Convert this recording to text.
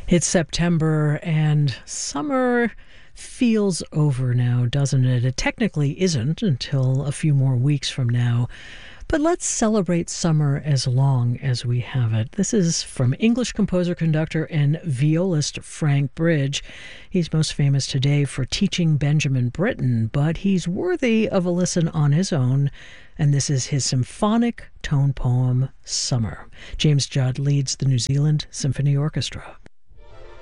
It's September and summer feels over now, doesn't it? It technically isn't until a few more weeks from now. But let's celebrate summer as long as we have it. This is from English composer, conductor, and violist Frank Bridge. He's most famous today for teaching Benjamin Britten, but he's worthy of a listen on his own, and this is his symphonic tone poem, Summer. James Judd leads the New Zealand Symphony Orchestra.